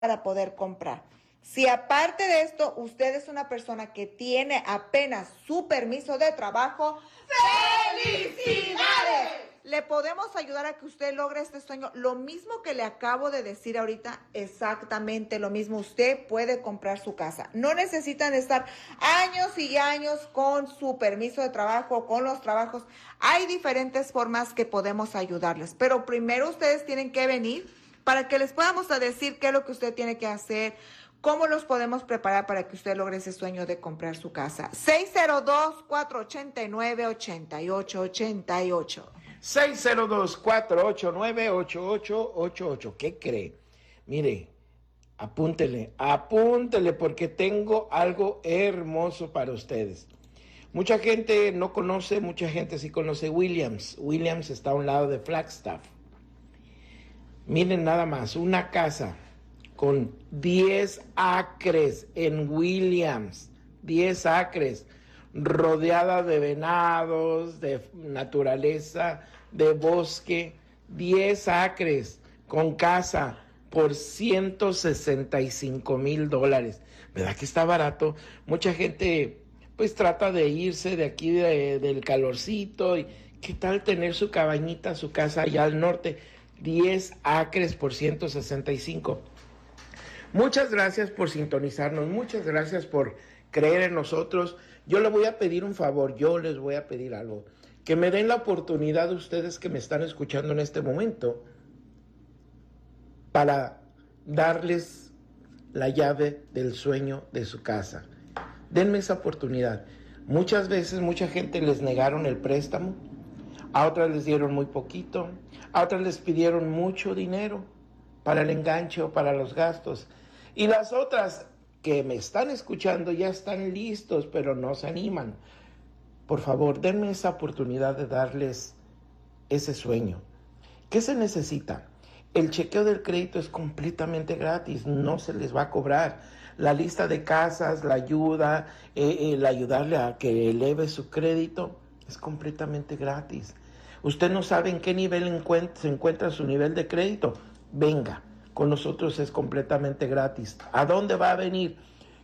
para poder comprar. Si aparte de esto usted es una persona que tiene apenas su permiso de trabajo, ¡felicidades! Le podemos ayudar a que usted logre este sueño. Lo mismo que le acabo de decir ahorita, exactamente lo mismo. Usted puede comprar su casa. No necesitan estar años y años con su permiso de trabajo, con los trabajos. Hay diferentes formas que podemos ayudarles. Pero primero ustedes tienen que venir para que les podamos decir qué es lo que usted tiene que hacer, cómo los podemos preparar para que usted logre ese sueño de comprar su casa. 602-489-8888. 602-489-8888. ¿Qué cree? Mire, apúntele porque tengo algo hermoso para ustedes. Mucha gente no conoce, mucha gente sí conoce Williams. Williams está a un lado de Flagstaff. Miren nada más, una casa con 10 acres en Williams, 10 acres, rodeada de venados, de naturaleza, de bosque, 10 acres con casa por $165,000. ¿Verdad que está barato? Mucha gente pues trata de irse de aquí del calorcito y ¿qué tal tener su cabañita, su casa allá al norte? 10 acres por 165. Muchas gracias por sintonizarnos, muchas gracias por creer en nosotros. Yo les voy a pedir un favor, yo les voy a pedir algo. Que me den la oportunidad ustedes que me están escuchando en este momento para darles la llave del sueño de su casa. Denme esa oportunidad. Muchas veces, mucha gente les negaron el préstamo, a otras les dieron muy poquito, a otras les pidieron mucho dinero para el enganche o para los gastos. Y las otras que me están escuchando ya están listos, pero no se animan. Por favor, denme esa oportunidad de darles ese sueño. ¿Qué se necesita? El chequeo del crédito es completamente gratis, no se les va a cobrar. La lista de casas, la ayuda, el ayudarle a que eleve su crédito es completamente gratis. Usted no sabe en qué nivel se encuentra su nivel de crédito. Venga, con nosotros es completamente gratis. ¿A dónde va a venir?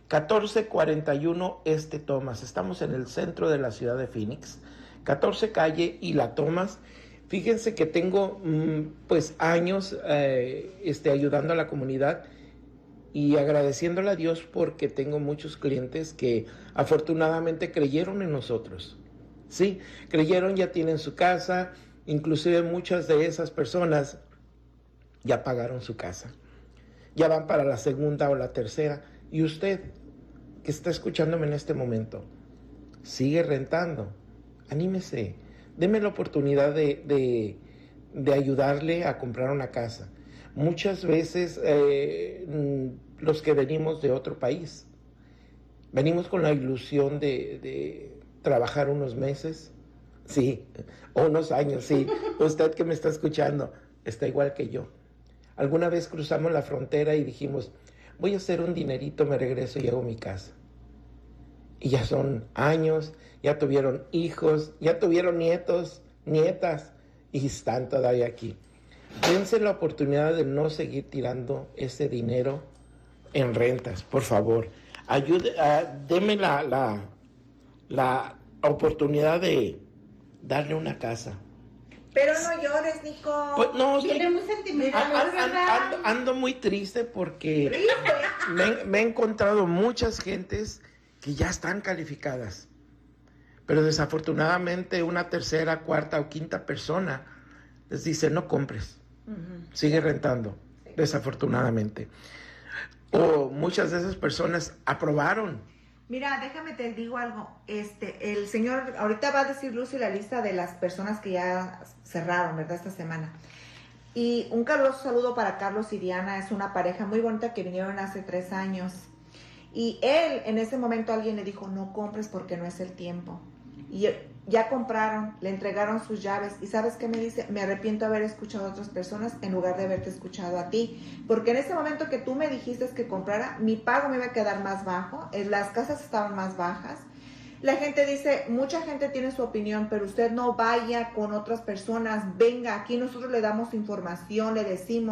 1441 Thomas. Estamos en el centro de la ciudad de Phoenix. 14 calle y la Thomas. Fíjense que tengo pues años ayudando a la comunidad y agradeciéndole a Dios porque tengo muchos clientes que afortunadamente creyeron en nosotros. Sí, creyeron, ya tienen su casa, inclusive muchas de esas personas ya pagaron su casa, ya van para la segunda o la tercera. Y usted que está escuchándome en este momento, sigue rentando, anímese, deme la oportunidad de ayudarle a comprar una casa. Muchas veces los que venimos de otro país, venimos con la ilusión de trabajar unos meses, sí, o unos años, sí. Usted que me está escuchando está igual que yo. Alguna vez cruzamos la frontera y dijimos, voy a hacer un dinerito, me regreso y hago mi casa. Y ya son años, ya tuvieron hijos, ya tuvieron nietos, nietas, y están todavía aquí. Dense la oportunidad de no seguir tirando ese dinero en rentas, por favor. Deme la oportunidad de darle una casa. Pero no llores, Nico. Pues no, Tiene muy sentimental, ¿verdad? ando muy triste porque me he encontrado muchas gentes que ya están calificadas. Pero desafortunadamente una tercera, cuarta o quinta persona les dice, no compres, sigue rentando, desafortunadamente. O muchas de esas personas aprobaron. Mira, déjame te digo algo. El señor, ahorita va a decir Lucy la lista de las personas que ya cerraron, ¿verdad? Esta semana. Y un caluroso saludo para Carlos y Diana. Es una pareja muy bonita que vinieron hace 3 años. Y él, en ese momento, alguien le dijo, no compres porque no es el tiempo. Y ya compraron, le entregaron sus llaves. ¿Y sabes qué me dice? Me arrepiento de haber escuchado a otras personas en lugar de haberte escuchado a ti. Porque en ese momento que tú me dijiste que comprara, mi pago me iba a quedar más bajo. Las casas estaban más bajas. La gente dice, mucha gente tiene su opinión, pero usted no vaya con otras personas. Venga, aquí nosotros le damos información, le decimos.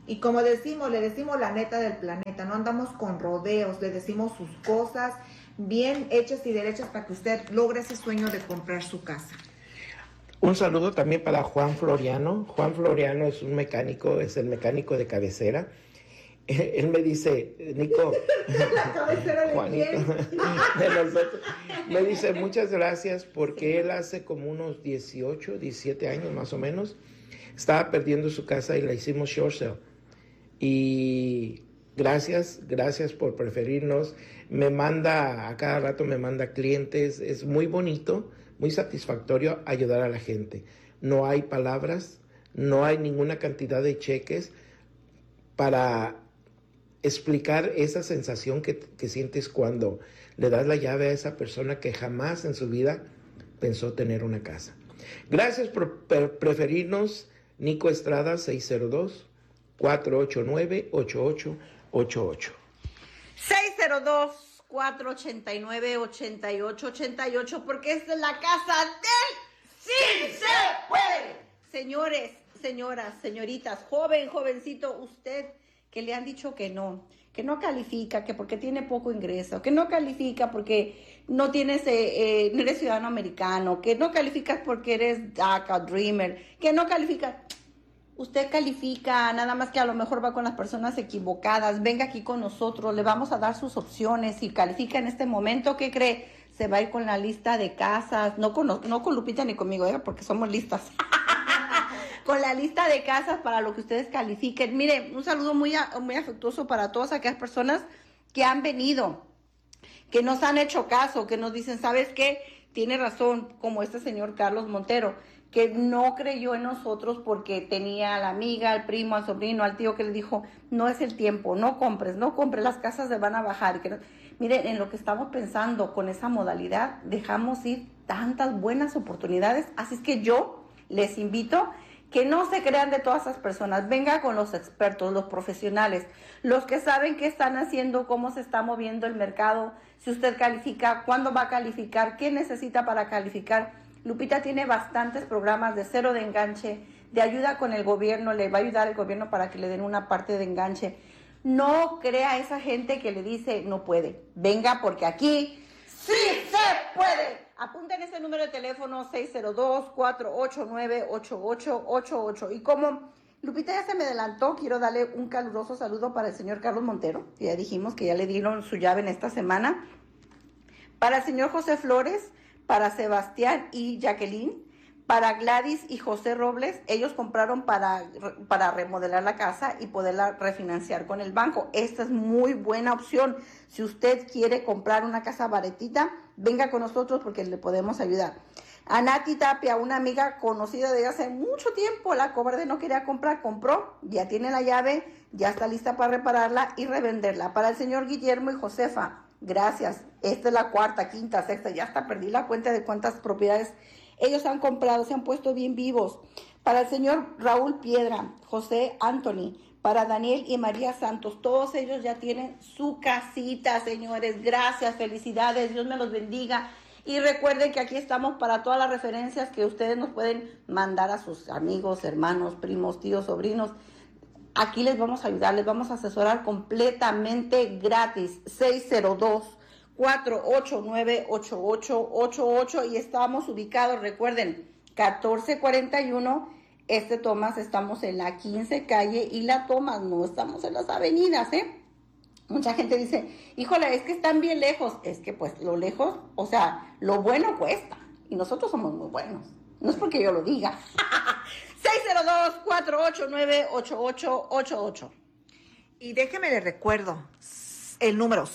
Y como decimos, le decimos la neta del planeta, no andamos con rodeos, le decimos sus cosas bien hechas y derechas para que usted logre ese sueño de comprar su casa. Un saludo también para Juan Floriano. Juan Floriano es un mecánico, es el mecánico de cabecera. Él me dice, Nico, ¿La cabecera de Juanito, quién? de nosotros, me dice muchas gracias porque él hace como unos 18, 17 años más o menos, estaba perdiendo su casa y la hicimos short sale. Y gracias por preferirnos. Me manda, a cada rato me manda clientes. Es muy bonito, muy satisfactorio ayudar a la gente. No hay palabras, no hay ninguna cantidad de cheques para explicar esa sensación que sientes cuando le das la llave a esa persona que jamás en su vida pensó tener una casa. Gracias por preferirnos. Nico Estrada, 602-489-8888. 602-489-8888, porque esta es la casa del ¡Sí se puede! Señores, señoras, señoritas, joven, jovencito, usted que le han dicho que no califica, que porque tiene poco ingreso, que no califica porque no tienes, no eres ciudadano americano, que no calificas porque eres DACA, Dreamer, que no calificas. Usted califica, nada más que a lo mejor va con las personas equivocadas. Venga aquí con nosotros, le vamos a dar sus opciones. Si califica en este momento, ¿qué cree? Se va a ir con la lista de casas, no con Lupita ni conmigo, porque somos listas. Con la lista de casas para lo que ustedes califiquen. Mire, un saludo muy afectuoso para todas aquellas personas que han venido, que nos han hecho caso, que nos dicen, ¿sabes qué? Tiene razón, como este señor Carlos Montero, que no creyó en nosotros porque tenía a la amiga, al primo, al sobrino, al tío que le dijo, no es el tiempo, no compres, las casas se van a bajar. Miren, en lo que estamos pensando con esa modalidad, dejamos ir tantas buenas oportunidades, así es que yo les invito que no se crean de todas esas personas, venga con los expertos, los profesionales, los que saben qué están haciendo, cómo se está moviendo el mercado, si usted califica, cuándo va a calificar, qué necesita para calificar. Lupita tiene bastantes programas de cero de enganche, de ayuda con el gobierno, le va a ayudar el gobierno para que le den una parte de enganche. No crea a esa gente que le dice no puede. Venga, porque aquí sí se puede. Apunten ese número de teléfono 602-489-8888. Y como Lupita ya se me adelantó, quiero darle un caluroso saludo para el señor Carlos Montero. Ya dijimos que ya le dieron su llave en esta semana. Para el señor José Flores, para Sebastián y Jacqueline, para Gladys y José Robles. Ellos compraron para remodelar la casa y poderla refinanciar con el banco. Esta es muy buena opción. Si usted quiere comprar una casa baratita, venga con nosotros porque le podemos ayudar. A Nati Tapia, una amiga conocida de hace mucho tiempo, la cobarde no quería comprar, compró, ya tiene la llave, ya está lista para repararla y revenderla. Para el señor Guillermo y Josefa, gracias. Esta es la cuarta, quinta, sexta, ya hasta perdí la cuenta de cuántas propiedades ellos han comprado, se han puesto bien vivos. Para el señor Raúl Piedra, José Anthony, para Daniel y María Santos, todos ellos ya tienen su casita, señores. Gracias, felicidades, Dios me los bendiga. Y recuerden que aquí estamos para todas las referencias que ustedes nos pueden mandar a sus amigos, hermanos, primos, tíos, sobrinos. Aquí les vamos a ayudar, les vamos a asesorar completamente gratis. 602-489-8888 y estamos ubicados, recuerden, 1441 Tomás, estamos en la 15 calle y la Tomás, no estamos en las avenidas, Mucha gente dice, híjole, es que están bien lejos. Es que pues lo lejos, o sea, lo bueno cuesta y nosotros somos muy buenos. No es porque yo lo diga. 602-489-8888. Y déjeme le recuerdo el número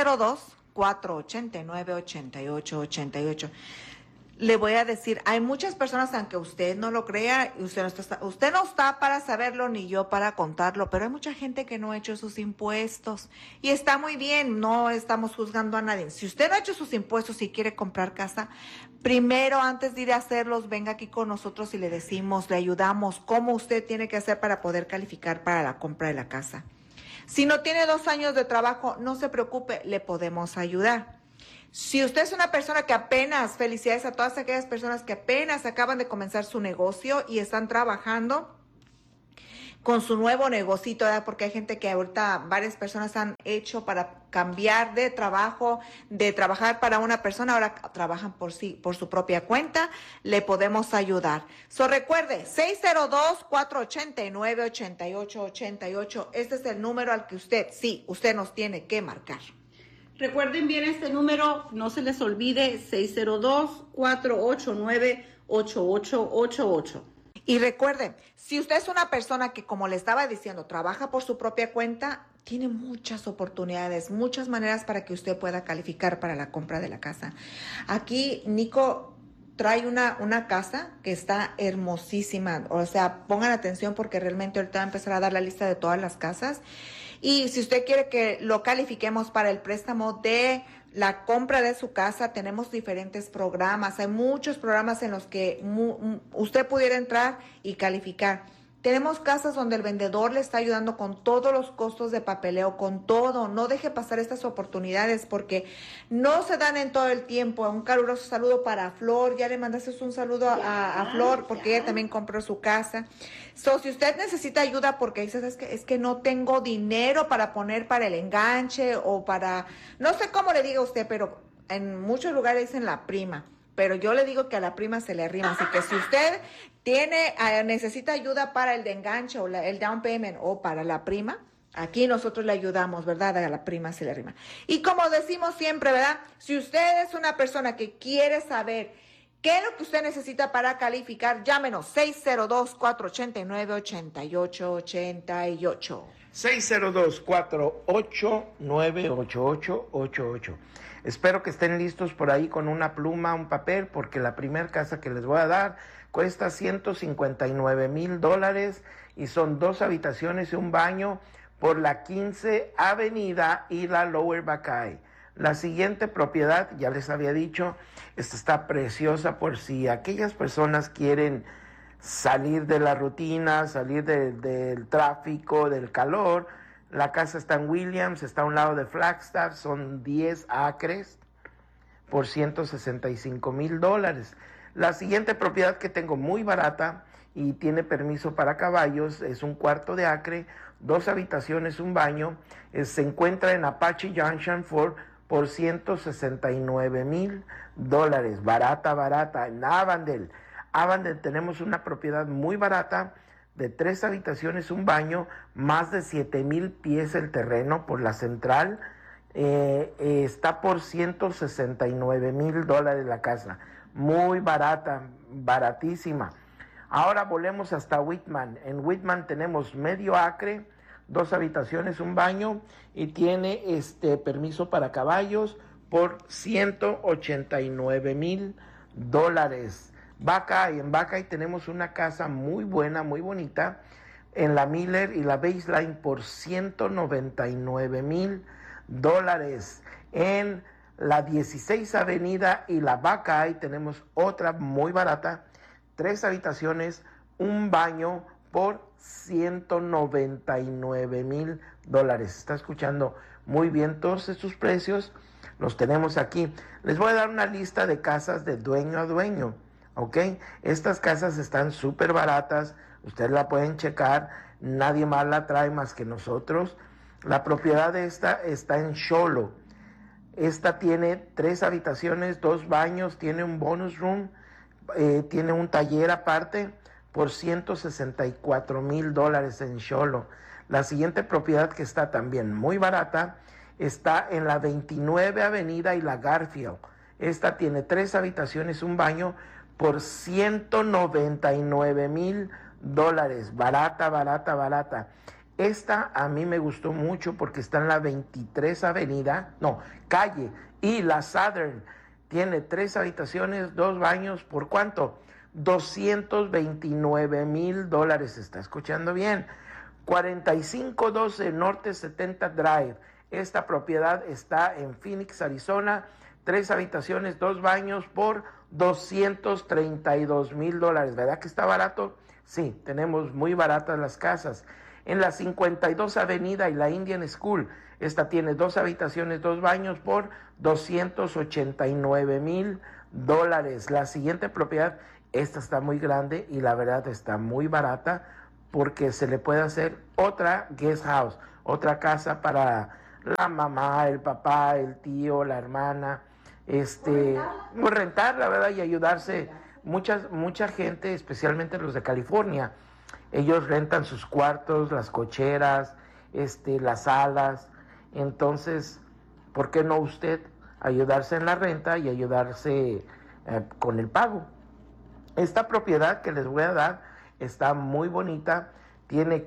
602-489-8888. Le voy a decir, hay muchas personas, aunque usted no lo crea, usted no está para saberlo ni yo para contarlo, pero hay mucha gente que no ha hecho sus impuestos y está muy bien, no estamos juzgando a nadie. Si usted no ha hecho sus impuestos y quiere comprar casa, primero antes de ir a hacerlos, venga aquí con nosotros y le decimos, le ayudamos cómo usted tiene que hacer para poder calificar para la compra de la casa. Si no tiene 2 años de trabajo, no se preocupe, le podemos ayudar. Si usted es una persona que apenas, felicidades a todas aquellas personas que apenas acaban de comenzar su negocio y están trabajando, con su nuevo negocito, ¿verdad? Porque hay gente que ahorita varias personas han hecho para cambiar de trabajo, de trabajar para una persona, ahora trabajan por sí, por su propia cuenta, le podemos ayudar. Recuerde, 602-489-8888. Este es el número al que usted nos tiene que marcar. Recuerden bien este número, no se les olvide, 602-489-8888. Y recuerden, si usted es una persona que, como le estaba diciendo, trabaja por su propia cuenta, tiene muchas oportunidades, muchas maneras para que usted pueda calificar para la compra de la casa. Aquí Nico trae una casa que está hermosísima. O sea, pongan atención porque realmente ahorita va a empezar a dar la lista de todas las casas. Y si usted quiere que lo califiquemos para el préstamo de la compra de su casa, tenemos diferentes programas. Hay muchos programas en los que usted pudiera entrar y calificar. Tenemos casas donde el vendedor le está ayudando con todos los costos de papeleo, con todo. No deje pasar estas oportunidades porque no se dan en todo el tiempo. Un caluroso saludo para Flor. Ya le mandaste un saludo a Flor porque ella también compró su casa. Si usted necesita ayuda porque dice, es que no tengo dinero para poner para el enganche o para, no sé cómo le diga usted, pero en muchos lugares dicen la prima. Pero yo le digo que a la prima se le arrima. Así que si usted necesita ayuda para el de enganche o el down payment o para la prima, aquí nosotros le ayudamos, ¿verdad? A la prima se le arrima. Y como decimos siempre, ¿verdad? Si usted es una persona que quiere saber qué es lo que usted necesita para calificar, llámenos 602-489-8888. 602-489-8888. Espero que estén listos por ahí con una pluma, un papel, porque la primera casa que les voy a dar cuesta $159,000 y son 2 habitaciones y un baño por la 15 Avenida y la Lower Buckeye. La siguiente propiedad, ya les había dicho, esta está preciosa por si aquellas personas quieren salir de la rutina, salir del tráfico, del calor. La casa está en Williams, está a un lado de Flagstaff, son 10 acres por $165,000. La siguiente propiedad que tengo muy barata y tiene permiso para caballos es un cuarto de acre, 2 habitaciones, un baño. Se encuentra en Apache Junction por $169,000. Barata, en Avondale. Avondale tenemos una propiedad muy barata de 3 habitaciones, un baño, más de 7,000 pies el terreno por la central. Está por $169,000 la casa. Muy barata, baratísima. Ahora volvemos hasta Whitman. En Whitman tenemos medio acre, 2 habitaciones, un baño y tiene permiso para caballos por $189,000. En Buckeye tenemos una casa muy buena, muy bonita, en la Miller y la Baseline por $199,000. En la 16 Avenida y la Buckeye tenemos otra muy barata, 3 habitaciones, un baño por $199,000. Está escuchando muy bien, todos estos precios los tenemos aquí. Les voy a dar una lista de casas de dueño a dueño. ¿Ok? Estas casas están súper baratas, ustedes la pueden checar, nadie más la trae más que nosotros. La propiedad de esta está en Sholo. Esta tiene 3 habitaciones, 2 baños, tiene un bonus room, tiene un taller aparte por $164,000 en Sholo. La siguiente propiedad que está también muy barata está en la 29 Avenida y la Garfield. Esta tiene 3 habitaciones, un baño por $199,000. Barata. Esta a mí me gustó mucho porque está en la 23 calle, y la Southern. Tiene 3 habitaciones, 2 baños, ¿por cuánto? $229,000. ¿Está escuchando bien? 4512 Norte 70 Drive. Esta propiedad está en Phoenix, Arizona. 3 habitaciones, 2 baños por $232,000. ¿Verdad que está barato? Sí, tenemos muy baratas las casas. En la 52 Avenida y la Indian School, esta tiene 2 habitaciones, 2 baños por $289,000. La siguiente propiedad, esta está muy grande y la verdad está muy barata, porque se le puede hacer otra guest house, otra casa para la mamá, el papá, el tío, la hermana, o rentarla, ¿verdad? Y ayudarse. Mucha gente, especialmente los de California, ellos rentan sus cuartos, las cocheras, las salas. Entonces, ¿por qué no usted ayudarse en la renta y ayudarse con el pago? Esta propiedad que les voy a dar está muy bonita. Tiene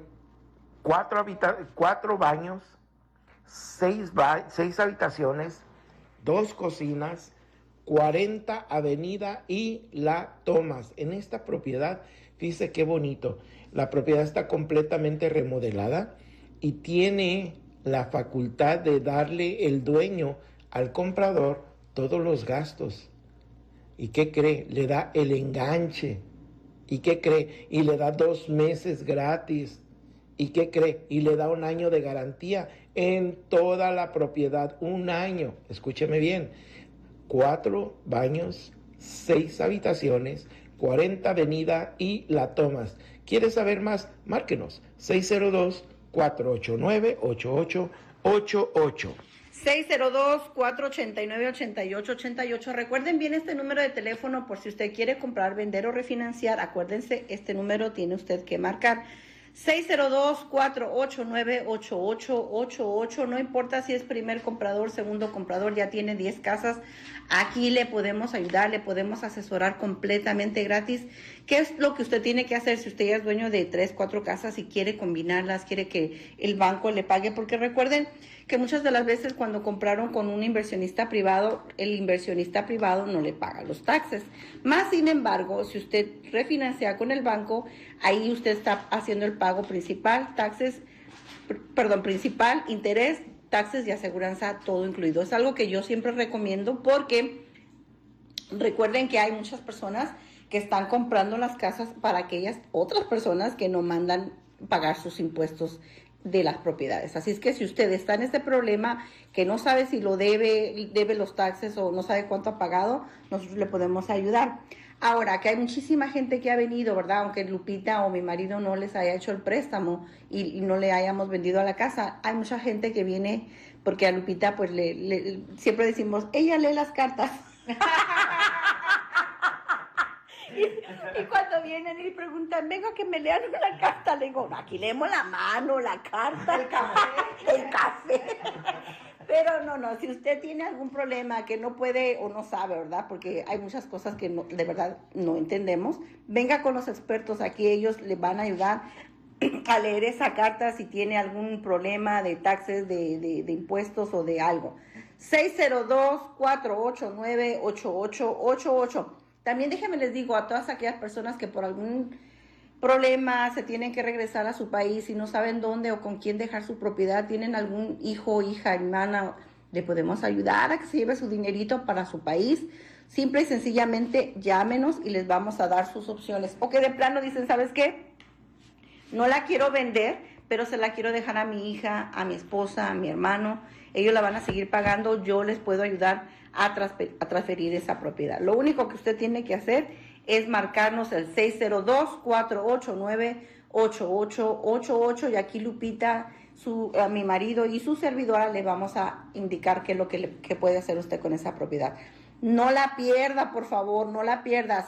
4 baños, 6 habitaciones, 2 cocinas, 40 Avenida y La Thomas. En esta propiedad, fíjese qué bonito. La propiedad está completamente remodelada y tiene la facultad de darle el dueño al comprador todos los gastos. ¿Y qué cree? Le da el enganche. ¿Y qué cree? Y le da 2 meses gratis. ¿Y qué cree? Y le da 1 año de garantía en toda la propiedad. 1 año. Escúcheme bien. 4 baños, 6 habitaciones, 40 Avenida y La Thomas. ¿Quieres saber más? Márquenos. 602-489-8888. 602-489-8888. Recuerden bien este número de teléfono por si usted quiere comprar, vender o refinanciar. Acuérdense, este número tiene usted que marcar. 602-489-8888. No importa si es primer comprador, segundo comprador, ya tiene 10 casas. Aquí le podemos ayudar, le podemos asesorar completamente gratis. ¿Qué es lo que usted tiene que hacer si usted ya es dueño de 3, 4 casas y quiere combinarlas, quiere que el banco le pague? Porque recuerden que muchas de las veces cuando compraron con un inversionista privado, el inversionista privado no le paga los taxes. Más sin embargo, si usted refinancia con el banco, ahí usted está haciendo el pago principal, principal, interés, taxes y aseguranza, todo incluido. Es algo que yo siempre recomiendo porque recuerden que hay muchas personas que están comprando las casas para aquellas otras personas que no mandan pagar sus impuestos de las propiedades. Así es que si usted está en este problema, que no sabe si lo debe los taxes o no sabe cuánto ha pagado, nosotros le podemos ayudar. Ahora, que hay muchísima gente que ha venido, ¿verdad? Aunque Lupita o mi marido no les haya hecho el préstamo y no le hayamos vendido a la casa, hay mucha gente que viene porque a Lupita, pues, siempre decimos, ella lee las cartas. Y cuando vienen y preguntan, vengo a que me lean una carta, le digo, aquí leemos la mano, la carta, el café. Pero no, si usted tiene algún problema que no puede o no sabe, ¿verdad? Porque hay muchas cosas que de verdad no entendemos, venga con los expertos, aquí ellos le van a ayudar a leer esa carta si tiene algún problema de taxes, de impuestos o de algo. 602-489-8888. También déjenme les digo a todas aquellas personas que por algún problema se tienen que regresar a su país y no saben dónde o con quién dejar su propiedad, tienen algún hijo, hija, hermana, le podemos ayudar a que se lleve su dinerito para su país. Simple y sencillamente llámenos y les vamos a dar sus opciones. O que de plano dicen, ¿sabes qué? No la quiero vender, pero se la quiero dejar a mi hija, a mi esposa, a mi hermano. Ellos la van a seguir pagando, yo les puedo ayudar a transferir esa propiedad. Lo único que usted tiene que hacer es marcarnos el 602-489-8888 y aquí Lupita, mi marido y su servidora le vamos a indicar qué es lo que puede hacer usted con esa propiedad. No la pierda, por favor, no la pierda.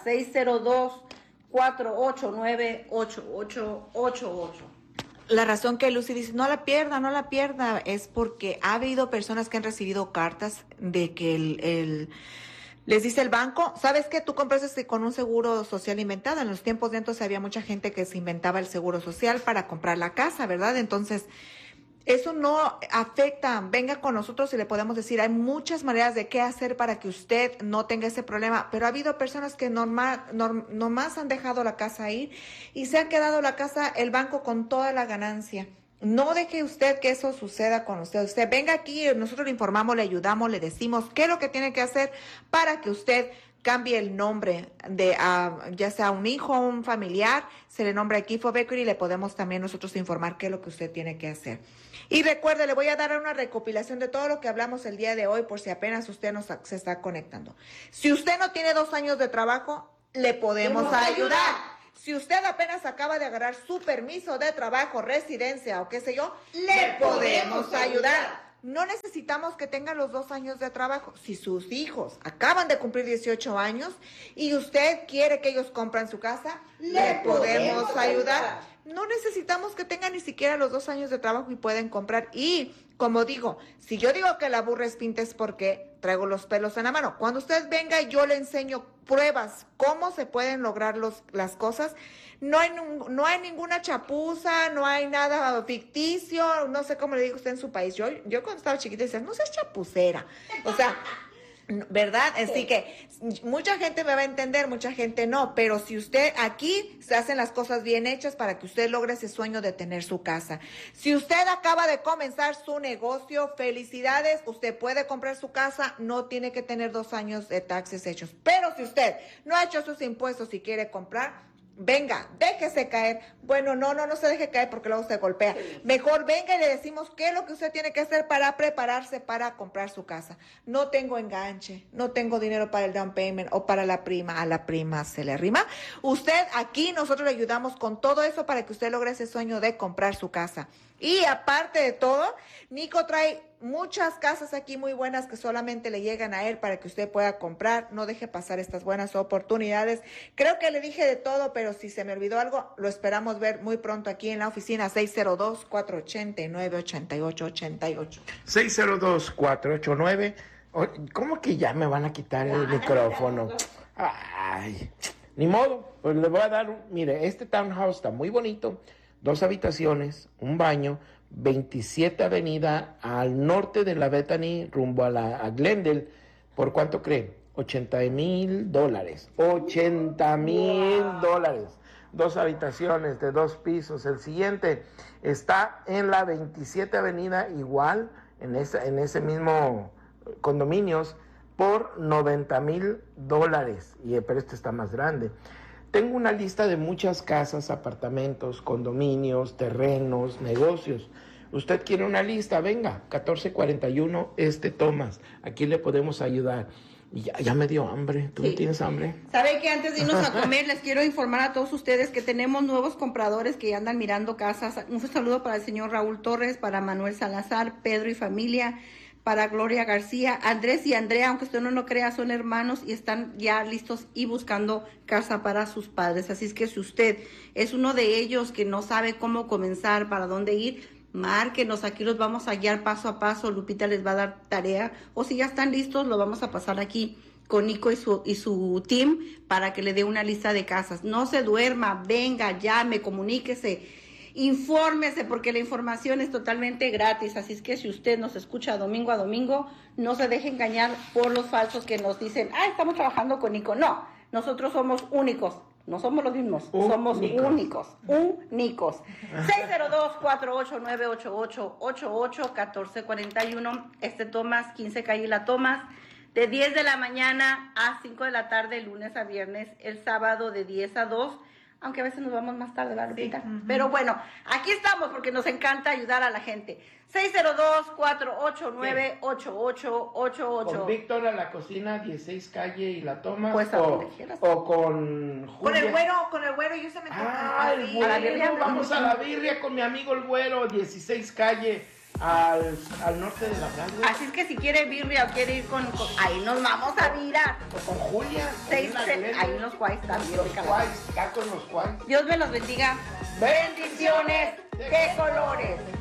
602-489-8888. La razón que Lucy dice, no la pierda, es porque ha habido personas que han recibido cartas de que les dice el banco, ¿sabes qué? Tú compraste con un seguro social inventado. En los tiempos de entonces había mucha gente que se inventaba el seguro social para comprar la casa, ¿verdad? Entonces, eso no afecta. Venga con nosotros y le podemos decir, hay muchas maneras de qué hacer para que usted no tenga ese problema. Pero ha habido personas que nomás han dejado la casa ir y se ha quedado la casa, el banco con toda la ganancia. No deje usted que eso suceda con usted. Usted venga aquí, nosotros le informamos, le ayudamos, le decimos qué es lo que tiene que hacer para que usted cambie el nombre de ya sea un hijo o un familiar, se le nombra aquí Kifo Bakery y le podemos también nosotros informar qué es lo que usted tiene que hacer. Y recuerde, le voy a dar una recopilación de todo lo que hablamos el día de hoy por si apenas usted se está conectando. Si usted no tiene 2 años de trabajo, le podemos ayudar. Si usted apenas acaba de agarrar su permiso de trabajo, residencia o qué sé yo, le podemos ayudar. No necesitamos que tengan los 2 años de trabajo. Si sus hijos acaban de cumplir 18 años y usted quiere que ellos compren su casa, le podemos ayudar. No necesitamos que tengan ni siquiera los 2 años de trabajo y pueden comprar. Y, como digo, si yo digo que la burra es pinta es porque traigo los pelos en la mano. Cuando usted venga, yo le enseño pruebas, cómo se pueden lograr las cosas. No hay ninguna chapuza, no hay nada ficticio, no sé cómo le digo usted en su país. Yo cuando estaba chiquita decía, no seas chapucera. O sea, ¿verdad? Así que mucha gente me va a entender, mucha gente no, pero si usted aquí se hacen las cosas bien hechas para que usted logre ese sueño de tener su casa. Si usted acaba de comenzar su negocio, felicidades, usted puede comprar su casa, no tiene que tener 2 años de taxes hechos. Pero si usted no ha hecho sus impuestos y quiere comprar, venga, déjese caer. Bueno, no se deje caer porque luego se golpea. Mejor venga y le decimos qué es lo que usted tiene que hacer para prepararse para comprar su casa. No tengo enganche, no tengo dinero para el down payment o para la prima. A la prima se le arrima. Usted aquí, nosotros le ayudamos con todo eso para que usted logre ese sueño de comprar su casa. Y aparte de todo, Nico trae muchas casas aquí muy buenas que solamente le llegan a él para que usted pueda comprar. No deje pasar estas buenas oportunidades. Creo que le dije de todo, pero si se me olvidó algo, lo esperamos ver muy pronto aquí en la oficina 602-489-8888. 602-489. ¿Cómo que ya me van a quitar el micrófono? Ay, ni modo. Pues le voy a dar mire, este townhouse está muy bonito. 2 habitaciones, un baño, 27 Avenida al norte de la Bethany, rumbo a Glendale. ¿Por cuánto cree? $80,000. $80,000. 2 habitaciones de 2 pisos. El siguiente está en la 27 Avenida, igual, en ese mismo condominios, por $90,000. Pero este está más grande. Tengo una lista de muchas casas, apartamentos, condominios, terrenos, negocios. Usted quiere una lista, venga, 1441 Thomas. Aquí le podemos ayudar. Y ya me dio hambre. ¿Tú no tienes hambre? ¿Sabe que antes de irnos a comer les quiero informar a todos ustedes que tenemos nuevos compradores que andan mirando casas? Un saludo para el señor Raúl Torres, para Manuel Salazar, Pedro y familia, para Gloria García, Andrés y Andrea, aunque usted no lo crea, son hermanos y están ya listos y buscando casa para sus padres. Así es que si usted es uno de ellos que no sabe cómo comenzar, para dónde ir, márquenos, aquí los vamos a guiar paso a paso. Lupita les va a dar tarea, o si ya están listos, lo vamos a pasar aquí con Nico y su team para que le dé una lista de casas. No se duerma, venga, llame, comuníquese. Infórmese, porque la información es totalmente gratis, así es que si usted nos escucha domingo a domingo, no se deje engañar por los falsos que nos dicen, estamos trabajando con Nico. No, nosotros somos únicos, no somos los mismos, somos únicos. 602-489-8888, 1441, Thomas, 15 calle La Thomas, de 10 de la mañana a 5 de la tarde, lunes a viernes, el sábado de 10 a 2, aunque a veces nos vamos más tarde, ¿verdad, Lupita? Sí. Pero bueno, aquí estamos porque nos encanta ayudar a la gente. 602-489-8888. Con Víctor a la cocina, 16 calle y La Thomas. Pues o con Julia. Con el güero, yo se me el güero, a la birria. Vamos a la birria con mi amigo el güero, 16 calle. Al norte de la playa. Así es que si quiere birria o quiere ir con ahí nos vamos a mirar. O con Julia. Ahí los cuais también. Los cuais, está con los cuais. Dios me los bendiga. Bendiciones de colores.